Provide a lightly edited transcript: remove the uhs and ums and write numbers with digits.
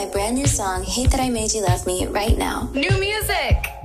my brand new song, Hate That I Made You Love Me, right now. New music.